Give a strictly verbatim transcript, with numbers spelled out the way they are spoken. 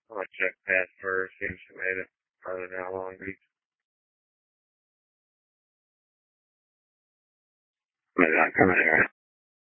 I'm gonna check Pat first, see if she made it further down Long Beach. Maybe not coming here.